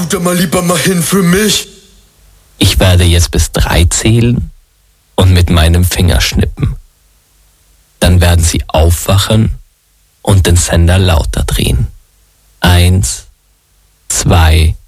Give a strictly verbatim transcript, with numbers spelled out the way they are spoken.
tu da mal lieber mal hin für mich. Ich werde jetzt bis drei zählen und mit meinem Finger schnippen. Dann werden Sie aufwachen und den Sender lauter drehen. Eins, zwei,